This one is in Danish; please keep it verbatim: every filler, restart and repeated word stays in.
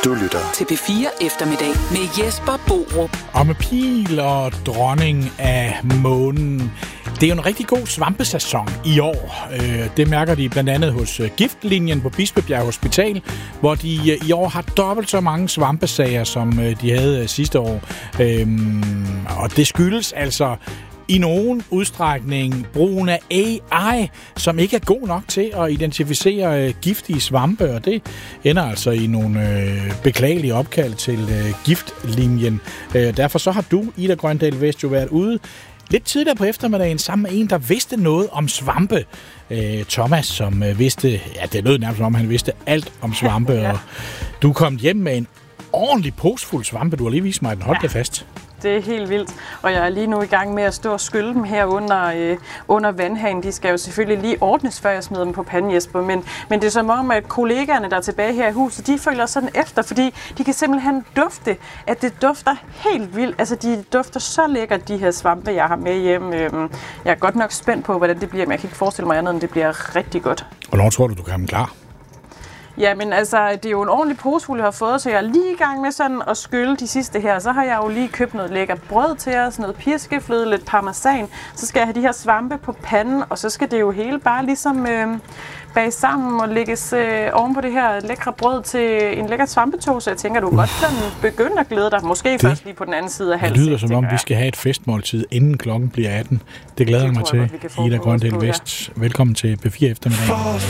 Du lytter til P fire Eftermiddag med Jesper Borup. Og med Pil og dronning af månen. Det er jo en rigtig god svampesæson i år. Det mærker de blandt andet hos Giftlinjen på Bispebjerg Hospital, hvor de i år har dobbelt så mange svampesager, som de havde sidste år. Og det skyldes altså i nogen udstrækning brugen af A I, som ikke er god nok til at identificere øh, giftige svampe, og det ender altså i nogle øh, beklagelige opkald til øh, Giftlinjen. Øh, derfor så har du, Ida Grøndal Vest, jo været ude lidt tidligere på eftermiddagen sammen med en, der vidste noget om svampe. Øh, Thomas, som øh, vidste, ja, det lød nærmest som om, han vidste alt om svampe, ja. Og du kom hjem med en ordentlig posefuld svampe. Du har lige vist mig, at den holdt ja. fast. Det er helt vildt, og jeg er lige nu i gang med at stå og skylle dem her under, øh, under vandhanen. De skal jo selvfølgelig lige ordnes, før jeg smider dem på panden, Jesper. Men, men det er som om, at kollegaerne, der er tilbage her i huset, de føler sådan efter, fordi de kan simpelthen dufte, at det dufter helt vildt. Altså, de dufter så lækkert, de her svampe, jeg har med hjem. Jeg er godt nok spændt på, hvordan det bliver, men jeg kan ikke forestille mig andet, end det bliver rigtig godt. Hvornår tror du, du kan have dem klar? Ja, men altså, det er jo en ordentlig posefuld, jeg har fået, så jeg er lige i gang med sådan at skylle de sidste her. Så har jeg jo lige købt noget lækkert brød til os, noget piskefløde, lidt parmesan. Så skal jeg have de her svampe på panden, og så skal det jo hele bare ligesom øh, bage sammen og lægges øh, oven på det her lækre brød til en lækker svampetog. Så jeg tænker, du godt sådan begynde at glæde dig. Måske det, først lige på den anden side af halsen. Det lyder som om, vi skal have et festmåltid, inden klokken bliver atten. Det glæder jeg mig til. Ida Grøndal Vest. Velkommen til P fire Eftermiddag.